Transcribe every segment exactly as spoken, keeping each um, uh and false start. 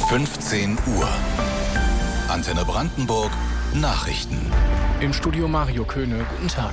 fünfzehn Uhr. Antenne Brandenburg Nachrichten. Im Studio Mario Köhne, guten Tag.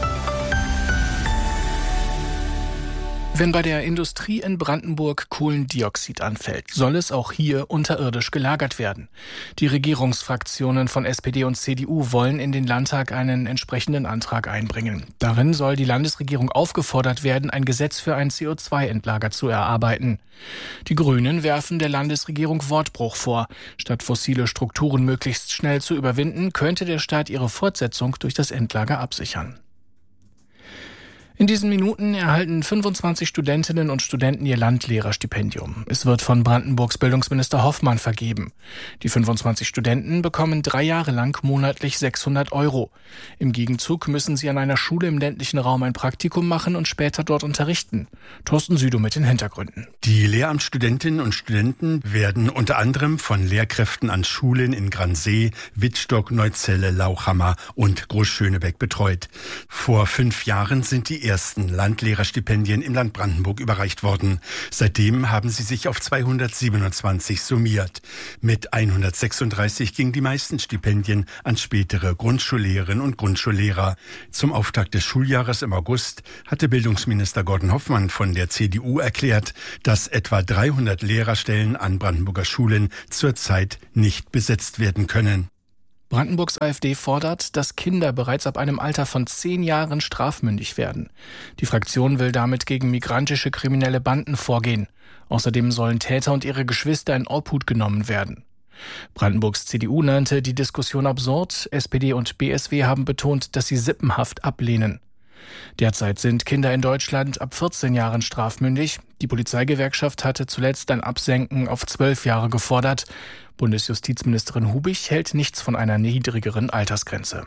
Wenn bei der Industrie in Brandenburg Kohlendioxid anfällt, soll es auch hier unterirdisch gelagert werden. Die Regierungsfraktionen von S P D und C D U wollen in den Landtag einen entsprechenden Antrag einbringen. Darin soll die Landesregierung aufgefordert werden, ein Gesetz für ein C O zwei Endlager zu erarbeiten. Die Grünen werfen der Landesregierung Wortbruch vor. Statt fossile Strukturen möglichst schnell zu überwinden, könnte der Staat ihre Fortsetzung durch das Endlager absichern. In diesen Minuten erhalten fünfundzwanzig Studentinnen und Studenten ihr Landlehrerstipendium. Es wird von Brandenburgs Bildungsminister Hoffmann vergeben. Die fünfundzwanzig Studenten bekommen drei Jahre lang monatlich sechshundert Euro. Im Gegenzug müssen sie an einer Schule im ländlichen Raum ein Praktikum machen und später dort unterrichten. Thorsten Südow mit den Hintergründen. Die Lehramtsstudentinnen und Studenten werden unter anderem von Lehrkräften an Schulen in Gransee, Wittstock, Neuzelle, Lauchhammer und Großschönebeck betreut. Vor fünf Jahren sind die ersten Landlehrerstipendien im Land Brandenburg überreicht worden. Seitdem haben sie sich auf zweihundertsiebenundzwanzig summiert. Mit hundertsechsunddreißig gingen die meisten Stipendien an spätere Grundschullehrerinnen und Grundschullehrer. Zum Auftakt des Schuljahres im August hatte Bildungsminister Gordon Hoffmann von der C D U erklärt, dass etwa dreihundert Lehrerstellen an Brandenburger Schulen zurzeit nicht besetzt werden können. Brandenburgs AfD fordert, dass Kinder bereits ab einem Alter von zehn Jahren strafmündig werden. Die Fraktion will damit gegen migrantische kriminelle Banden vorgehen. Außerdem sollen Täter und ihre Geschwister in Obhut genommen werden. Brandenburgs C D U nannte die Diskussion absurd. S P D und B S W haben betont, dass sie Sippenhaft ablehnen. Derzeit sind Kinder in Deutschland ab vierzehn Jahren strafmündig. Die Polizeigewerkschaft hatte zuletzt ein Absenken auf zwölf Jahre gefordert. Bundesjustizministerin Hubich hält nichts von einer niedrigeren Altersgrenze.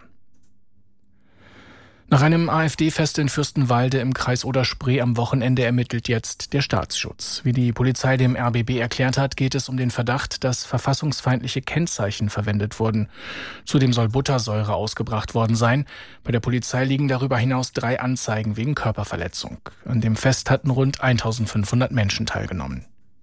Nach einem AfD-Fest in Fürstenwalde im Kreis Oder-Spree am Wochenende ermittelt jetzt der Staatsschutz. Wie die Polizei dem R B B erklärt hat, geht es um den Verdacht, dass verfassungsfeindliche Kennzeichen verwendet wurden. Zudem soll Buttersäure ausgebracht worden sein. Bei der Polizei liegen darüber hinaus drei Anzeigen wegen Körperverletzung. An dem Fest hatten rund eintausendfünfhundert Menschen teilgenommen.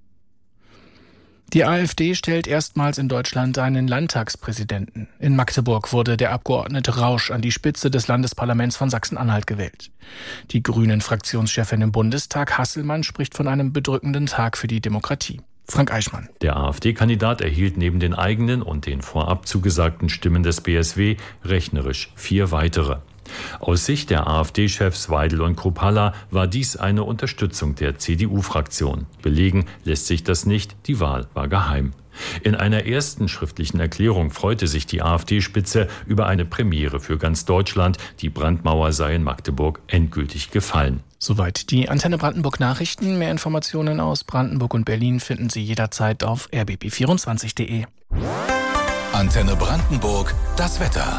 Die AfD stellt erstmals in Deutschland einen Landtagspräsidenten. In Magdeburg wurde der Abgeordnete Rausch an die Spitze des Landesparlaments von Sachsen-Anhalt gewählt. Die Grünen-Fraktionschefin im Bundestag, Hasselmann, spricht von einem bedrückenden Tag für die Demokratie. Frank Eichmann. Der AfD-Kandidat erhielt neben den eigenen und den vorab zugesagten Stimmen des B S W rechnerisch vier weitere. Aus Sicht der AfD-Chefs Weidel und Kruppalla war dies eine Unterstützung der C D U-Fraktion. Belegen lässt sich das nicht, die Wahl war geheim. In einer ersten schriftlichen Erklärung freute sich die AfD-Spitze über eine Premiere für ganz Deutschland. Die Brandmauer sei in Magdeburg endgültig gefallen. Soweit die Antenne Brandenburg Nachrichten. Mehr Informationen aus Brandenburg und Berlin finden Sie jederzeit auf r b b vierundzwanzig punkt d e. Antenne Brandenburg, das Wetter.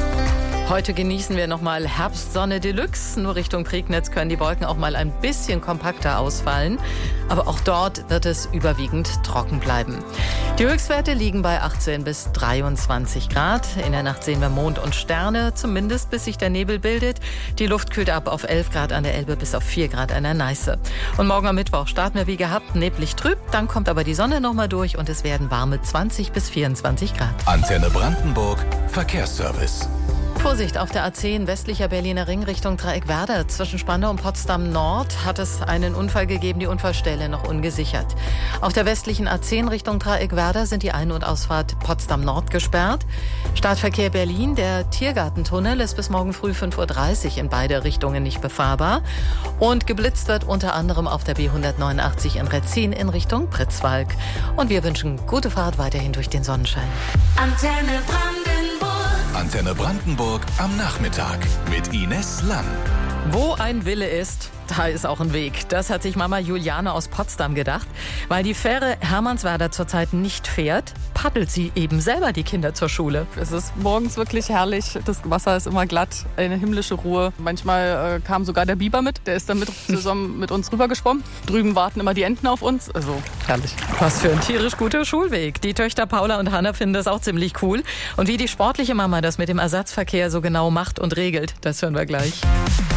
Heute genießen wir nochmal Herbstsonne Deluxe. Nur Richtung Prignitz können die Wolken auch mal ein bisschen kompakter ausfallen. Aber auch dort wird es überwiegend trocken bleiben. Die Höchstwerte liegen bei achtzehn bis dreiundzwanzig Grad. In der Nacht sehen wir Mond und Sterne, zumindest bis sich der Nebel bildet. Die Luft kühlt ab auf elf Grad an der Elbe bis auf vier Grad an der Neiße. Und morgen am Mittwoch starten wir wie gehabt neblig trüb. Dann kommt aber die Sonne nochmal durch und es werden warme zwanzig bis vierundzwanzig Grad. Antenne Brandenburg Verkehrsservice. Vorsicht auf der A zehn westlicher Berliner Ring Richtung Dreieckwerder. Zwischen Spandau und Potsdam Nord hat es einen Unfall gegeben, die Unfallstelle noch ungesichert. Auf der westlichen A zehn Richtung Dreieckwerder sind die Ein- und Ausfahrt Potsdam Nord gesperrt. Startverkehr Berlin, der Tiergartentunnel ist bis morgen früh fünf Uhr dreißig in beide Richtungen nicht befahrbar. Und geblitzt wird unter anderem auf der B hundertneunundachtzig in Retzin in Richtung Pritzwalk. Und wir wünschen gute Fahrt weiterhin durch den Sonnenschein. Antenne Brandenburg. Antenne Brandenburg am Nachmittag mit Ines Lang. Wo ein Wille ist, da ist auch ein Weg. Das hat sich Mama Juliane aus Potsdam gedacht. Weil die Fähre Hermannswerder zurzeit nicht fährt, paddelt sie eben selber die Kinder zur Schule. Es ist morgens wirklich herrlich. Das Wasser ist immer glatt, eine himmlische Ruhe. Manchmal äh, kam sogar der Biber mit. Der ist dann mit, zusammen mit uns rübergeschwommen. Drüben warten immer die Enten auf uns. Also herrlich. Was für ein tierisch guter Schulweg. Die Töchter Paula und Hanna finden das auch ziemlich cool. Und wie die sportliche Mama das mit dem Ersatzverkehr so genau macht und regelt, das hören wir gleich.